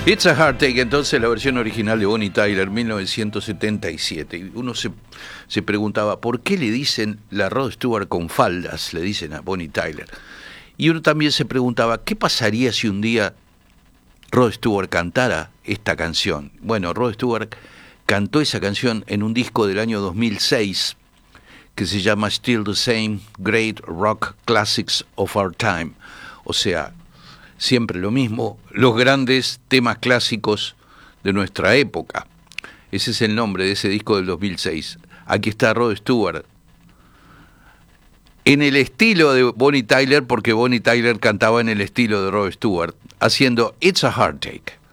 It's a Heartache, entonces la versión original de Bonnie Tyler, 1977. Y uno se preguntaba, ¿por qué le dicen la Rod Stewart con faldas? Le dicen a Bonnie Tyler. Y uno también se preguntaba, ¿qué pasaría si un día Rod Stewart cantara esta canción? Bueno, Rod Stewart cantó esa canción en un disco del año 2006 que se llama Still the Same Great Rock Classics of Our Time. O sea, siempre lo mismo, los grandes temas clásicos de nuestra época. Ese es el nombre de ese disco del 2006. Aquí está Rod Stewart, en el estilo de Bonnie Tyler, porque Bonnie Tyler cantaba en el estilo de Rod Stewart, haciendo It's a Heartache.